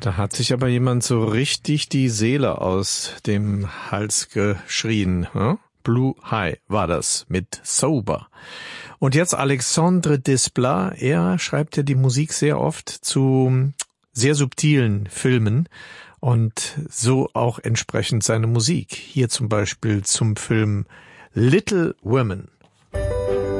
Da hat sich aber jemand so richtig die Seele aus dem Hals geschrien. Hm? Blue High war das mit Sober. Und jetzt Alexandre Desplat. Er schreibt ja die Musik sehr oft zu sehr subtilen Filmen und so auch entsprechend seine Musik. Hier zum Beispiel zum Film Little Women.